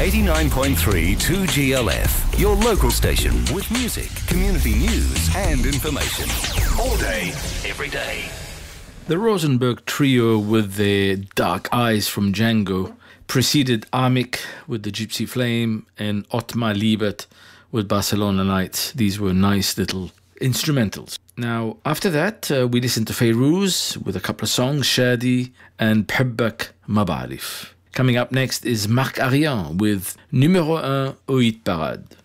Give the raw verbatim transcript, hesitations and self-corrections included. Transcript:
eighty-nine point three two G L F, your local station with music, community news and information. All day, every day. The Rosenberg Trio with their Dark Eyes from Django preceded Amik with the Gypsy Flame and Ottmar Liebert with Barcelona Nights. These were nice little instrumentals. Now, after that, uh, we listened to Fayrouz with a couple of songs, Shadi and Bhubbak Ma Ba'arif. Coming up next is Marc Arian with Numéro un au Hit Parade.